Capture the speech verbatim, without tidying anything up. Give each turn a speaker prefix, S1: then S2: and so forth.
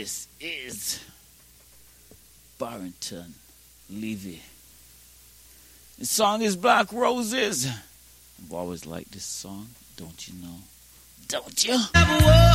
S1: This is Barrington Levy. The song is Black Roses. I've always liked this song, don't you know? Don't you?